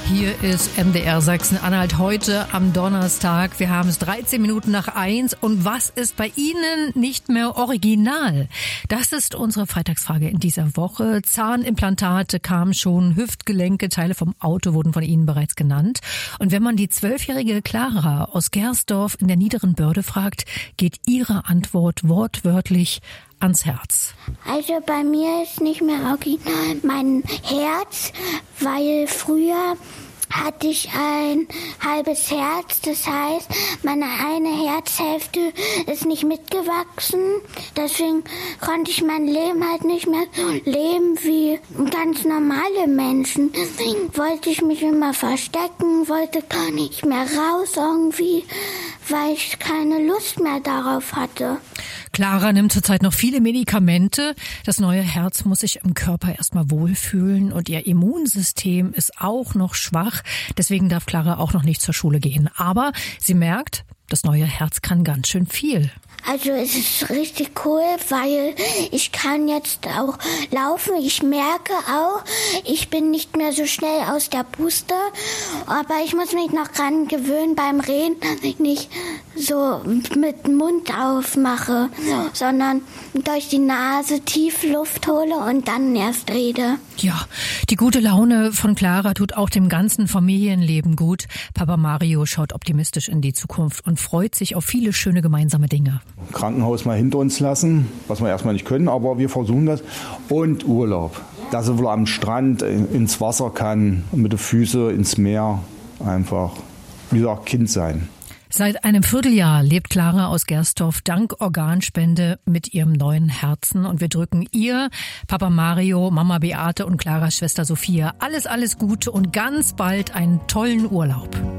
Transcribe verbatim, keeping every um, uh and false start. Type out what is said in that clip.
Hier ist M D R Sachsen-Anhalt heute am Donnerstag. Wir haben es dreizehn Minuten nach eins. Und was ist bei Ihnen nicht mehr original? Das ist unsere Freitagsfrage in dieser Woche. Zahnimplantate kamen schon, Hüftgelenke, Teile vom Auto wurden von Ihnen bereits genannt. Und wenn man die zwölfjährige Clara aus Gersdorf in der Niederen Börde fragt, geht ihre Antwort wortwörtlich ans Herz. Also bei mir ist nicht mehr original mein Herz, weil früher hatte ich ein halbes Herz, das heißt, meine eine Herzhälfte ist nicht mitgewachsen. Deswegen konnte ich mein Leben halt nicht mehr leben wie ganz normale Menschen. Deswegen wollte ich mich immer verstecken, wollte gar nicht mehr raus irgendwie, weil ich keine Lust mehr darauf hatte. Clara nimmt zurzeit noch viele Medikamente. Das neue Herz muss sich im Körper erstmal wohlfühlen und ihr Immunsystem ist auch noch schwach. Deswegen darf Clara auch noch nicht zur Schule gehen. Aber sie merkt, das neue Herz kann ganz schön viel. Also es ist richtig cool, weil ich kann jetzt auch laufen. Ich merke auch, ich bin nicht mehr so schnell aus der Puste. Aber ich muss mich noch dran gewöhnen beim Reden, dass ich nicht so mit dem Mund aufmache, sondern durch die Nase tief Luft hole und dann erst rede. Ja, die gute Laune von Clara tut auch dem ganzen Familienleben gut. Papa Mario schaut optimistisch in die Zukunft und freut sich auf viele schöne gemeinsame Dinge. Krankenhaus mal hinter uns lassen, was wir erstmal nicht können, aber wir versuchen das. Und Urlaub, dass er wieder am Strand ins Wasser kann, mit den Füßen ins Meer, einfach, wie gesagt, Kind sein. Seit einem Vierteljahr lebt Clara aus Gersdorf dank Organspende mit ihrem neuen Herzen. Und wir drücken ihr, Papa Mario, Mama Beate und Claras Schwester Sophia alles, alles Gute und ganz bald einen tollen Urlaub.